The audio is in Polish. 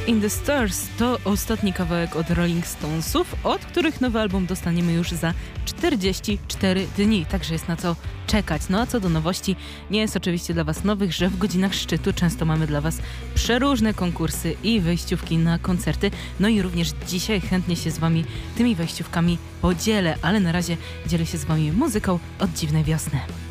in the Stars to ostatni kawałek od Rolling Stonesów, od których nowy album dostaniemy już za 44 dni, także jest na co czekać. No a co do nowości, nie jest oczywiście dla Was nowych, że w godzinach szczytu często mamy dla Was przeróżne konkursy i wejściówki na koncerty. No i również dzisiaj chętnie się z Wami tymi wejściówkami podzielę, ale na razie dzielę się z Wami muzyką od Dziwnej Wiosny.